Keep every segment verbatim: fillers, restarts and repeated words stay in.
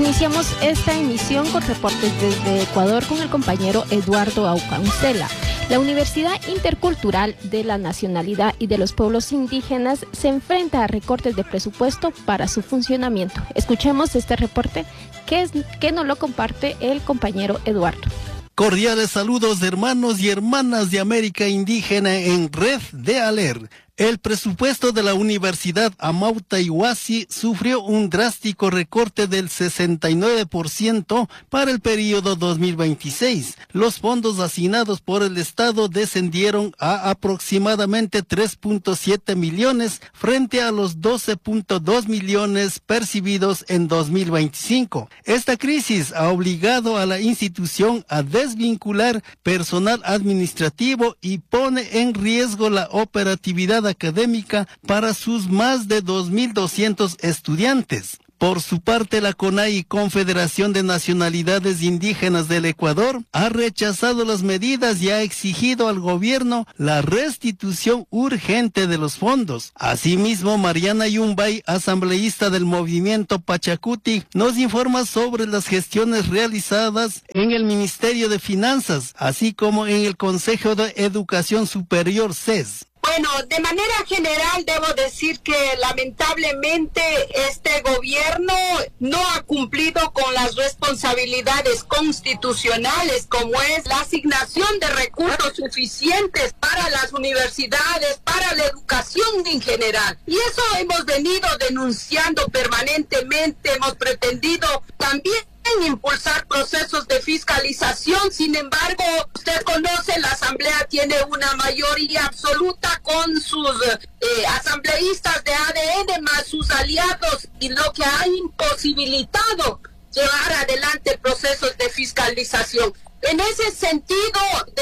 Iniciamos esta emisión con reportes desde Ecuador con el compañero Eduardo Aucancela. La Universidad Intercultural de la Nacionalidad y de los Pueblos Indígenas se enfrenta a recortes de presupuesto para su funcionamiento. Escuchemos este reporte que, es, que nos lo comparte el compañero Eduardo. Cordiales saludos, hermanos y hermanas de América Indígena en Red de Aler. El presupuesto de la Universidad Amauta Iwasi sufrió un drástico recorte del sesenta y nueve por ciento para el periodo dos mil veintiséis. Los fondos asignados por el Estado descendieron a aproximadamente tres punto siete millones frente a los doce punto dos millones percibidos en dos mil veinticinco. Esta crisis ha obligado a la institución a desvincular personal administrativo y pone en riesgo la operatividad académica para sus más de dos mil doscientos estudiantes. Por su parte, la CONAI, Confederación de Nacionalidades Indígenas del Ecuador, ha rechazado las medidas y ha exigido al gobierno la restitución urgente de los fondos. Asimismo, Mariana Yumbay, asambleísta del movimiento Pachacuti, nos informa sobre las gestiones realizadas en el Ministerio de Finanzas, así como en el Consejo de Educación Superior, C E S. Bueno, de manera general debo decir que lamentablemente este gobierno no ha cumplido con las responsabilidades constitucionales, como es la asignación de recursos suficientes para las universidades, para la educación en general. Y eso hemos venido denunciando permanentemente, hemos pretendido también en impulsar procesos de fiscalización. Sin embargo, usted conoce, la Asamblea tiene una mayoría absoluta con sus eh, asambleístas de A D N más sus aliados, y lo que ha imposibilitado llevar adelante procesos de fiscalización. En ese sentido,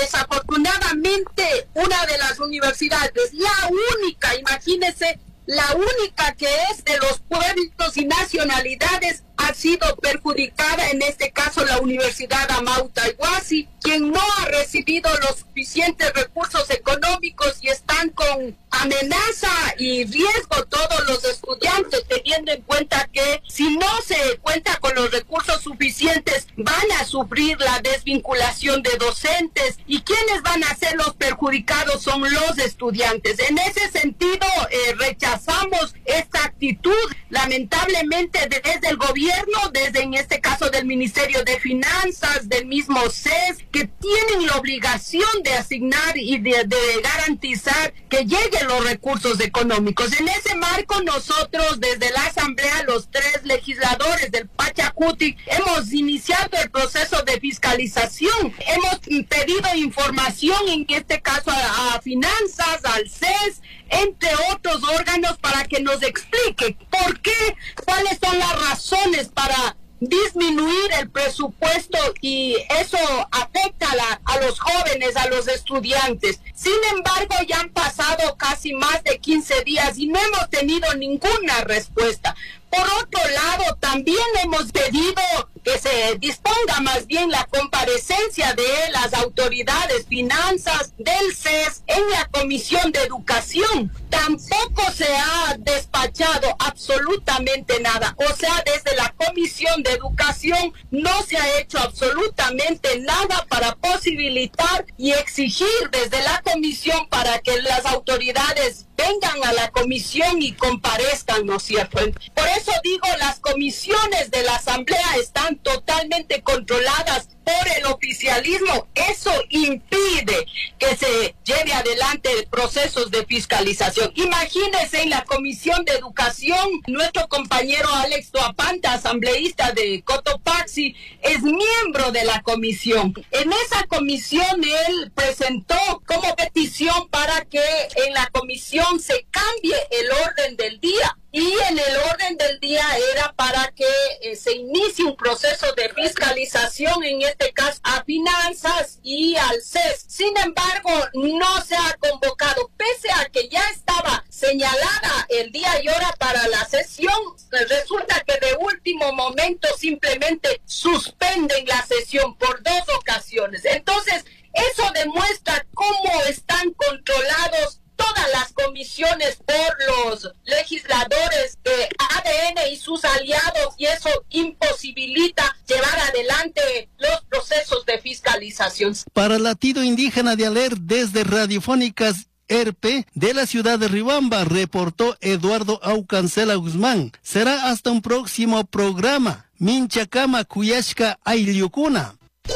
desafortunadamente, una de las universidades, la única, imagínese, la única que es de los pueblos y nacionalidades, ha sido perjudicada, en este caso la Universidad Amauta Iwasi, quien no ha recibido los suficientes recursos económicos y están con amenaza y riesgo todos los estudiantes, teniendo en cuenta que si no se cuenta con los recursos suficientes van a sufrir la desvinculación de docentes, y quienes van a ser los perjudicados son los estudiantes. En ese sentido, eh, rechazamos esta actitud, lamentablemente desde el gobierno, desde en este caso del Ministerio de Finanzas, del mismo C E S, que tienen la obligación de asignar y de, de garantizar que lleguen los recursos económicos. En ese marco, nosotros desde la Asamblea, los tres legisladores del Pachacuti, hemos iniciado el proceso de fiscalización. Hemos pedido información, en este caso a, a Finanzas, al C E S, entre otros órganos, para que nos explique por qué, cuáles son las razones para disminuir el presupuesto, y eso afecta a, la, a los jóvenes, a los estudiantes. Sin embargo, ya han pasado casi más de quince días y no hemos tenido ninguna respuesta. Por otro lado, también hemos pedido que se disponga más bien la comparecencia de las autoridades finanzas del C E S en la Comisión de Educación. Tampoco se ha despachado absolutamente nada. O sea, desde la Comisión de Educación no se ha hecho absolutamente nada para posibilitar y exigir desde la Comisión para que las autoridades vengan a la comisión y comparezcan, ¿no es cierto? Por eso digo, las comisiones de la Asamblea están totalmente controladas por el oficialismo. Eso impide que se lleve adelante procesos de fiscalización. Imagínense, en la Comisión de Educación, nuestro compañero Alex Toapanta, asambleísta de Cotopaxi, es miembro de la comisión. En esa comisión él presentó como petición para que en la comisión se cambie el orden del día. Y en el orden del día era para que eh, se inicie un proceso de fiscalización, en este caso a Finanzas y al C E S. Sin embargo, no se ha convocado, pese a que ya estaba señalada el día y hora para la sesión. Resulta que de último momento simplemente suspenden la sesión por dos ocasiones. Entonces, eso demuestra cómo están controlados todas las comisiones por los legisladores de A D N y sus aliados, y eso imposible imposibilita llevar adelante los procesos de fiscalización. Para Latido Indígena de Aler, desde Radiofónicas E R P de la ciudad de Riobamba, reportó Eduardo Aucancela Guzmán. Será hasta un próximo programa. Minchacama Cuyashka Ayliukuna.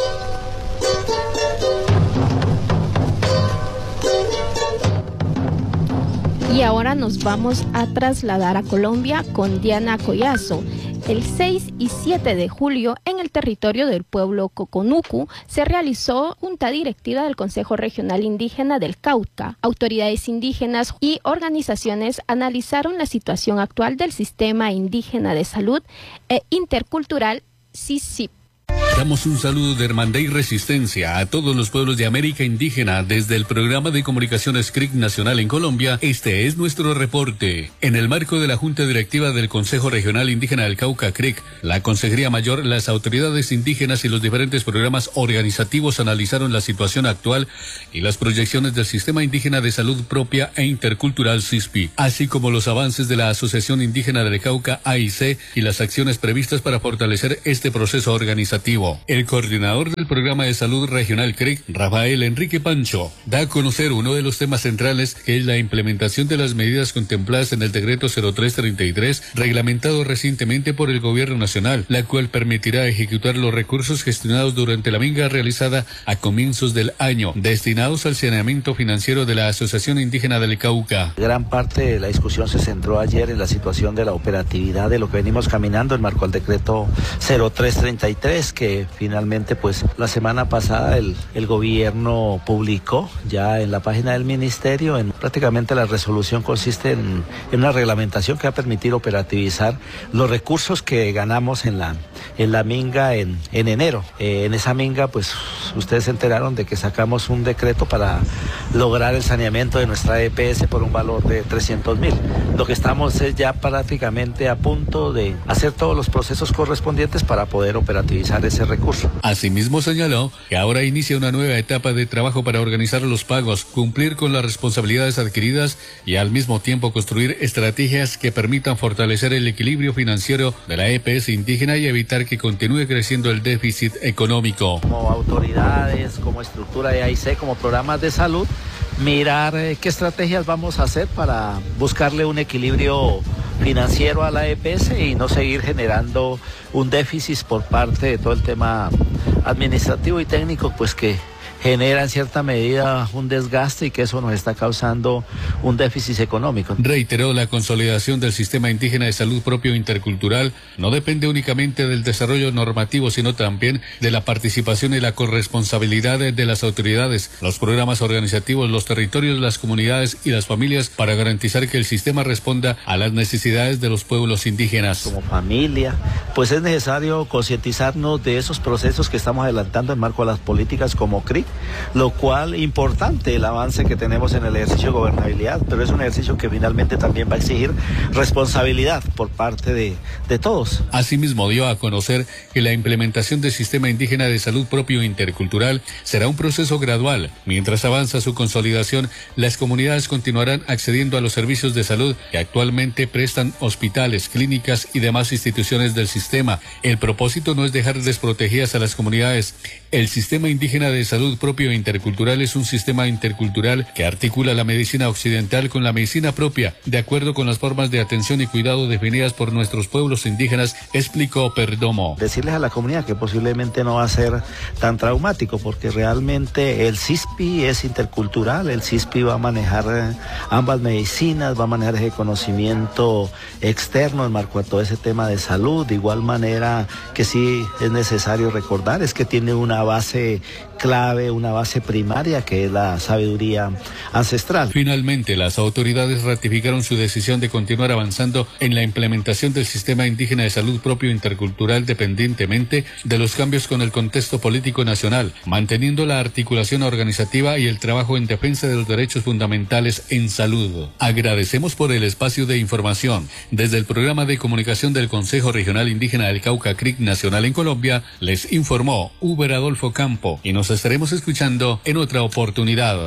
Y ahora nos vamos a trasladar a Colombia con Diana Collazo. El seis y siete de julio, en el territorio del pueblo Coconuco, se realizó junta directiva del Consejo Regional Indígena del Cauca. Autoridades indígenas y organizaciones analizaron la situación actual del Sistema Indígena de Salud e Intercultural S I S I P. Damos un saludo de hermandad y resistencia a todos los pueblos de América Indígena desde el programa de comunicaciones C R I C Nacional en Colombia. Este es nuestro reporte. En el marco de la Junta Directiva del Consejo Regional Indígena del Cauca C R I C, la Consejería Mayor, las autoridades indígenas y los diferentes programas organizativos analizaron la situación actual y las proyecciones del Sistema Indígena de Salud Propia e Intercultural S I S P I, así como los avances de la Asociación Indígena del Cauca A I C y las acciones previstas para fortalecer este proceso organizativo. El coordinador del Programa de Salud Regional C R I C, Rafael Enrique Pancho, da a conocer uno de los temas centrales, que es la implementación de las medidas contempladas en el decreto cero tres treinta y tres, reglamentado recientemente por el Gobierno Nacional, la cual permitirá ejecutar los recursos gestionados durante la minga realizada a comienzos del año, destinados al saneamiento financiero de la Asociación Indígena del Cauca. Gran parte de la discusión se centró ayer en la situación de la operatividad de lo que venimos caminando en marco al decreto cero tres treinta y tres, que finalmente pues la semana pasada el, el gobierno publicó ya en la página del ministerio. En prácticamente la resolución consiste en, en una reglamentación que va a permitir operativizar los recursos que ganamos en la, en la minga en, en enero. Eh, en esa minga pues ustedes se enteraron de que sacamos un decreto para lograr el saneamiento de nuestra E P S por un valor de trescientos mil. Lo que estamos es ya prácticamente a punto de hacer todos los procesos correspondientes para poder operativizar ese recurso. Asimismo señaló que ahora inicia una nueva etapa de trabajo para organizar los pagos, cumplir con las responsabilidades adquiridas y al mismo tiempo construir estrategias que permitan fortalecer el equilibrio financiero de la E P S indígena y evitar que continúe creciendo el déficit económico. Como autoridades, como estructura de A I C, como programas de salud, mirar eh, qué estrategias vamos a hacer para buscarle un equilibrio financiero a la E P S y no seguir generando un déficit por parte de todo el tema administrativo y técnico, pues que genera en cierta medida un desgaste y que eso nos está causando un déficit económico. Reiteró, la consolidación del Sistema Indígena de Salud Propio Intercultural no depende únicamente del desarrollo normativo, sino también de la participación y la corresponsabilidad de las autoridades, los programas organizativos, los territorios, las comunidades y las familias para garantizar que el sistema responda a las necesidades de los pueblos indígenas. Como familia, pues es necesario concientizarnos de esos procesos que estamos adelantando en marco de las políticas como C R I C, lo cual importante el avance que tenemos en el ejercicio de gobernabilidad, pero es un ejercicio que finalmente también va a exigir responsabilidad por parte de, de todos. Asimismo dio a conocer que la implementación del Sistema Indígena de Salud Propio Intercultural será un proceso gradual. Mientras avanza su consolidación, las comunidades continuarán accediendo a los servicios de salud que actualmente prestan hospitales, clínicas y demás instituciones del sistema. El propósito no es dejar desprotegidas a las comunidades. El Sistema Indígena de Salud Propio Intercultural es un sistema intercultural que articula la medicina occidental con la medicina propia, de acuerdo con las formas de atención y cuidado definidas por nuestros pueblos indígenas, explicó Perdomo. Decirles a la comunidad que posiblemente no va a ser tan traumático, porque realmente el S I S P I es intercultural, el S I S P I va a manejar ambas medicinas, va a manejar ese conocimiento externo en marco a todo ese tema de salud. De igual manera que sí es necesario recordar es que tiene una base clave, una base primaria, que es la sabiduría ancestral. Finalmente, las autoridades ratificaron su decisión de continuar avanzando en la implementación del Sistema Indígena de Salud Propio Intercultural dependientemente de los cambios con el contexto político nacional, manteniendo la articulación organizativa y el trabajo en defensa de los derechos fundamentales en salud. Agradecemos por el espacio de información. Desde el programa de comunicación del Consejo Regional Indígena del Cauca C R I C Nacional en Colombia, les informó Uber Adolfo Campo y nos estaremos escuchando en otra oportunidad.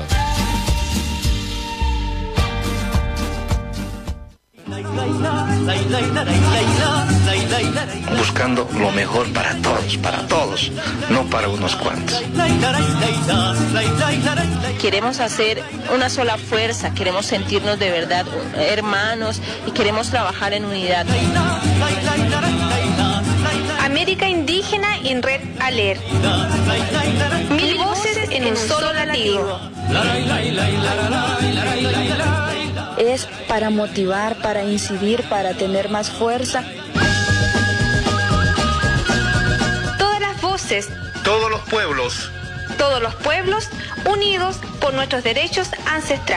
buscando lo mejor para todos, para todos, no para unos cuantos. Queremos hacer una sola fuerza, queremos sentirnos de verdad hermanos y queremos trabajar en unidad. América Indígena en Red Alert. Mil voces en un solo latido. Es para motivar, para incidir, para tener más fuerza. Todas las voces. Todos los pueblos. Todos los pueblos unidos por nuestros derechos ancestrales.